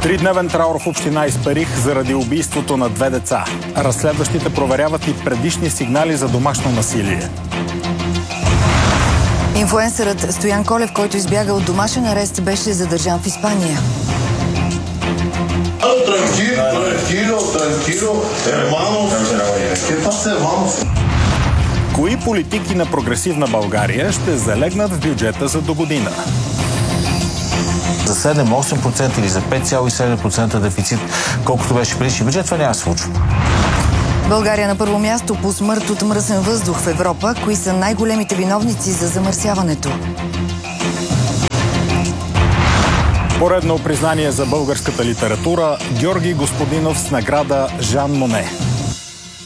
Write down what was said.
Тридневен траур в община Исперих заради убийството на 2 деца. Разследващите проверяват и предишни сигнали за домашно насилие. Инфлуенсърът Стоян Колев, който избяга от домашен арест, беше задържан в Испания. Кои политики на прогресивна България ще залегнат в бюджета за догодина? За 7-8% или за 5,7% дефицит, колкото беше предишния бюджет, това няма да се случва. България на първо място по смърт от мръсен въздух в Европа. Кои са най-големите виновници за замърсяването? Поредно признание за българската литература. Георги Господинов с награда Жан Моне.